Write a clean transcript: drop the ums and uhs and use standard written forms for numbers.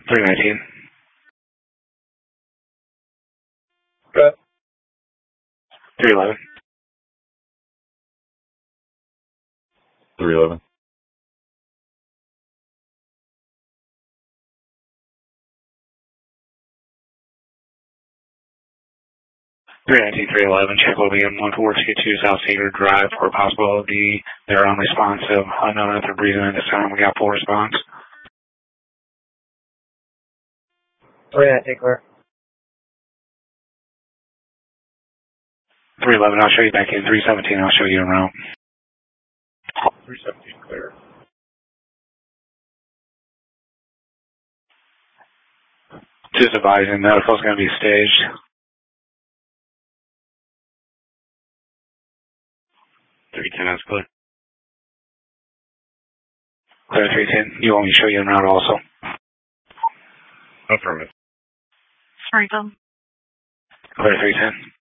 319. Good. 311. 311. 319, 311, check OBM 1422 South Cedar Drive for a possible OD. They're unresponsive. Unknown if they're breathing at this time. We got full response. 319, clear. 311, I'll show you back in. 317, I'll show you around. 317, clear. Just advising, medical's going to be staged. 310, that's clear. Clear 310. You want me to show you around also? Affirmative. 310. Clear 310.